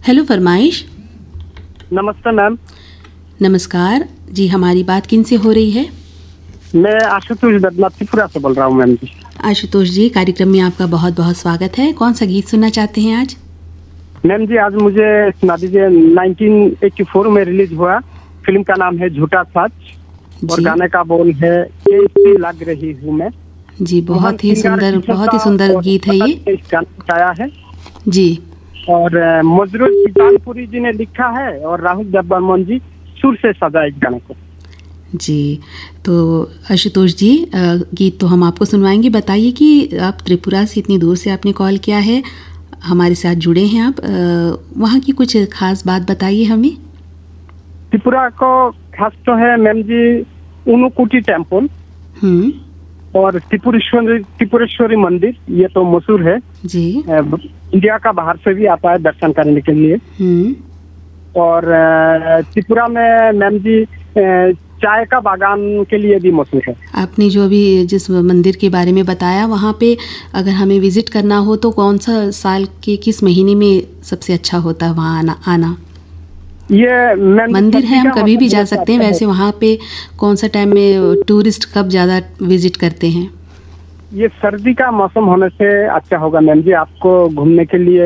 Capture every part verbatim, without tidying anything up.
Hello फरमाइश। नमस्ते ma'am. नमस्कार जी, हमारी बात किन से हो रही है? मैं आशुतोष दत्त त्रिपुरा से बोल रहा हूँ मैम जी। आशुतोष जी, कार्यक्रम में आपका बहुत बहुत स्वागत है। कौन सा गीत सुनना चाहते हैं आज? मैम जी आज मुझे सुना दीजिए, नाइनटीन एटी फोर में रिलीज हुआ फिल्म का नाम है झूठा सच और गाने का बोल है कैसी लग रही हूँ मैं। जी, बहुत ही सुंदर बहुत ही सुंदर गीत है ये। गाया है जी, और मजरूर सुल्तानपुरी जी ने लिखा है और राहुल देव बर्मन जी सुर से सजा इस गाने को। जी, तो आशुतोष जी, गीत तो हम आपको सुनवाएंगे। बताइए कि आप त्रिपुरा से इतनी दूर से आपने कॉल किया है, हमारे साथ जुड़े हैं आप, वहाँ की कुछ खास बात बताइए हमें। त्रिपुरा को खास तो है मैम जी उनुकुटी टेम्पल और त्रिपुरेश्वरी त्रिपुरेश्वरी मंदिर, ये तो मशहूर है जी। इंडिया का बाहर से भी आता है दर्शन करने के लिए। और त्रिपुरा में मैम जी चाय का बागान के लिए भी मशहूर है। आपने जो अभी जिस मंदिर के बारे में बताया, वहाँ पे अगर हमें विजिट करना हो तो कौन सा साल के किस महीने में सबसे अच्छा होता है वहाँ आना आना? ये मंदिर है, हम कभी भी जा सकते हैं। वैसे वहाँ पे कौन सा टाइम में टूरिस्ट कब ज़्यादा विजिट करते हैं? ये सर्दी का मौसम होने से अच्छा होगा मैम जी, आपको घूमने के लिए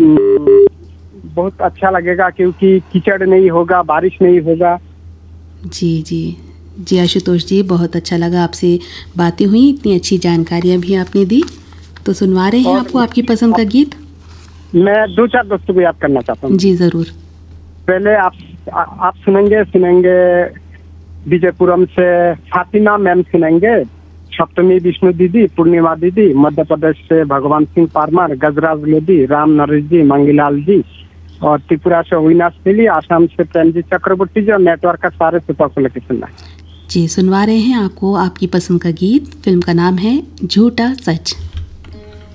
बहुत अच्छा लगेगा क्योंकि कीचड़ नहीं होगा, बारिश नहीं होगा। जी जी जी आशुतोष जी, बहुत अच्छा लगा आपसे बातें हुई, इतनी अच्छी जानकारियाँ भी आपने दी। तो सुनवा रहे हैं आपको आपकी पसंद का गीत। मैं दो चार दोस्तों को याद करना चाहता हूँ। जी ज़रूर। पहले आप आ, आप सुनेंगे सुनेंगे विजयपुरम से फातिमा मैम सुनेंगे, सप्तमी विष्णु दीदी, पूर्णिमा दीदी, मध्य प्रदेश से भगवान सिंह पारमार, गजराज लोधी, राम नरेश जी, मंगीलाल जी, और त्रिपुरा से अविनाश मिली, आसाम से प्रेम जी चक्रवर्ती जी, और नेटवर्क का सारे सुपर को लेकर सुनना। जी, सुनवा रहे हैं आपको आपकी पसंद का गीत। फिल्म का नाम है झूठा सच।